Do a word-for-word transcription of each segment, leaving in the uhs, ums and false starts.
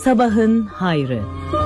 Sabahın hayrı.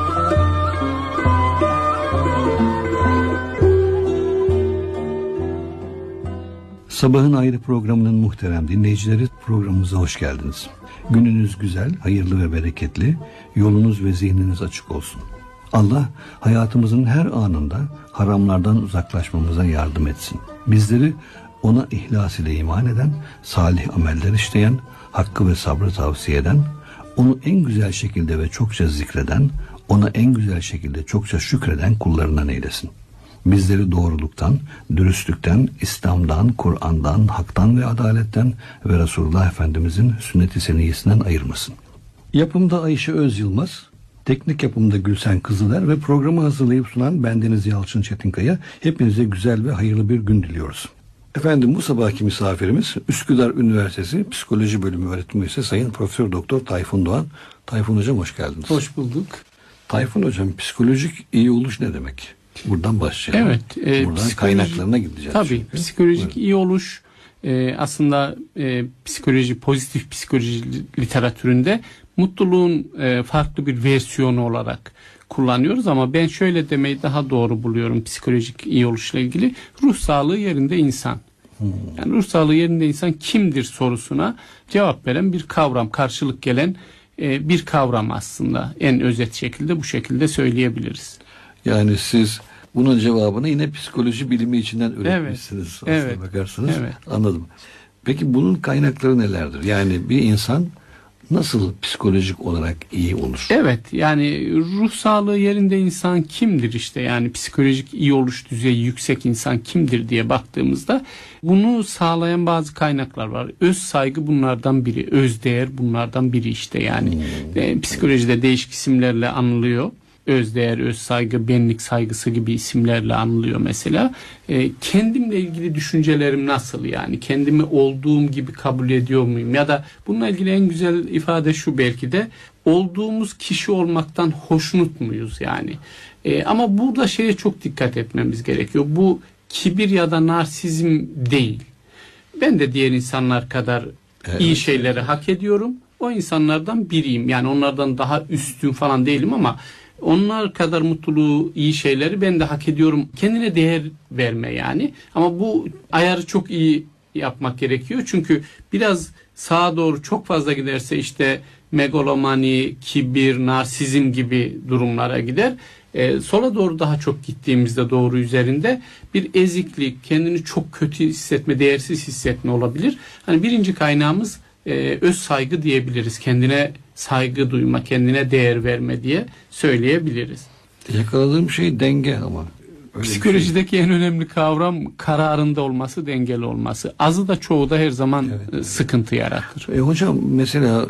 Sabahın Hayrı programının muhterem dinleyicileri, programımıza hoş geldiniz. Gününüz güzel, hayırlı ve bereketli, yolunuz ve zihniniz açık olsun. Allah hayatımızın her anında haramlardan uzaklaşmamıza yardım etsin. Bizleri ona ihlas ile iman eden, salih ameller işleyen, hakkı ve sabrı tavsiye eden, onu en güzel şekilde ve çokça zikreden, ona en güzel şekilde çokça şükreden kullarından eylesin. Bizleri doğruluktan, dürüstlükten, İslam'dan, Kur'an'dan, haktan ve adaletten ve Resulullah Efendimizin sünnet-i seniyyesinden ayırmasın. Yapımda Ayşe Öz Yılmaz, teknik yapımda Gülsen Kızıler ve programı hazırlayıp sunan bendeniz Yalçın Çetinkaya. Hepinize güzel ve hayırlı bir gün diliyoruz. Efendim, bu sabahki misafirimiz Üsküdar Üniversitesi Psikoloji Bölümü öğretim üyesi Sayın Profesör Doktor Tayfun Doğan. Tayfun Hocam, hoş geldiniz. Hoş bulduk. Tayfun Hocam, psikolojik iyi oluş ne demek? Buradan başlayalım. Evet. E, Buradan kaynaklarına gideceğiz. Tabii. Çünkü. Psikolojik Buyurun. iyi oluş e, aslında e, psikoloji, pozitif psikoloji literatüründe mutluluğun e, farklı bir versiyonu olarak kullanıyoruz, ama ben şöyle demeyi daha doğru buluyorum psikolojik iyi oluşla ilgili. Ruh sağlığı yerinde insan. Hmm. Yani ruh sağlığı yerinde insan kimdir sorusuna cevap veren bir kavram, karşılık gelen e, bir kavram aslında. En özet şekilde bu şekilde söyleyebiliriz. Yani siz bunun cevabını yine psikoloji bilimi içinden üretmişsiniz. Evet, aslına evet, bakarsanız. evet. Anladım. Peki bunun kaynakları nelerdir? Yani bir insan nasıl psikolojik olarak iyi olur? Evet, yani ruh sağlığı yerinde insan kimdir işte, yani psikolojik iyi oluş düzeyi yüksek insan kimdir diye baktığımızda bunu sağlayan bazı kaynaklar var. Öz saygı bunlardan biri, öz değer bunlardan biri işte yani. Hmm. E, psikolojide değişik isimlerle anılıyor. Özdeğer, öz saygı, benlik saygısı gibi isimlerle anılıyor mesela. E, kendimle ilgili düşüncelerim nasıl, yani kendimi olduğum gibi kabul ediyor muyum? Ya da bununla ilgili en güzel ifade şu belki de, olduğumuz kişi olmaktan hoşnut muyuz yani? E, ama burada şeye çok dikkat etmemiz gerekiyor. Bu kibir ya da narsizm değil. Ben de diğer insanlar kadar evet, iyi şeyleri evet. hak ediyorum. O insanlardan biriyim. Yani onlardan daha üstün falan değilim, ama onlar kadar mutluluğu, iyi şeyleri ben de hak ediyorum. Kendine değer verme yani. Ama bu ayarı çok iyi yapmak gerekiyor. Çünkü biraz sağa doğru çok fazla giderse işte megalomani, kibir, narsizm gibi durumlara gider. Ee, sola doğru daha çok gittiğimizde doğru üzerinde bir eziklik, kendini çok kötü hissetme, değersiz hissetme olabilir. Hani birinci kaynağımız e, öz saygı diyebiliriz. Kendine saygı duyma, kendine değer verme diye söyleyebiliriz. Yakaladığım şey denge ama. Psikolojideki şey. En önemli kavram kararında olması, dengeli olması. Azı da çoğu da her zaman evet, evet. sıkıntı yaratır. E hocam, mesela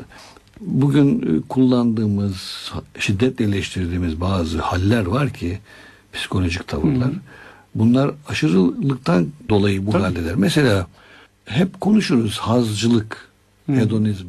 bugün kullandığımız, şiddetle eleştirdiğimiz bazı haller var ki, psikolojik tavırlar. Hı. Bunlar aşırılıktan dolayı bu Tabii. haldeler. Mesela hep konuşuruz hazcılık, Hı. hedonizm.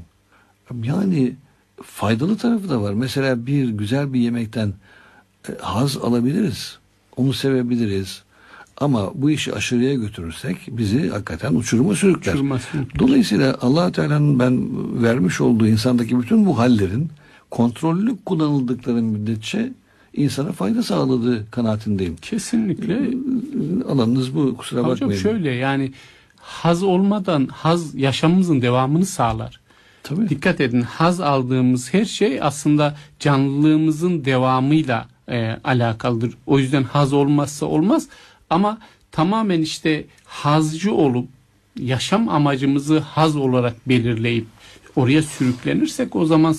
Yani faydalı tarafı da var. Mesela bir güzel bir yemekten e, haz alabiliriz. Onu sevebiliriz. Ama bu işi aşırıya götürürsek bizi hakikaten uçuruma sürükler. Uçurma sürükler. Dolayısıyla Allah Teala'nın ben vermiş olduğu insandaki bütün bu hallerin kontrollü kullanıldıkları müddetçe insana fayda sağladığı kanaatindeyim. Kesinlikle. Alanınız bu, kusura Hocam bakmayın. Hocam şöyle, yani haz olmadan haz yaşamımızın devamını sağlar. Tabii. Dikkat edin, haz aldığımız her şey aslında canlılığımızın devamıyla e, alakalıdır. O yüzden haz olmazsa olmaz, ama tamamen işte hazcı olup yaşam amacımızı haz olarak belirleyip oraya sürüklenirsek o zaman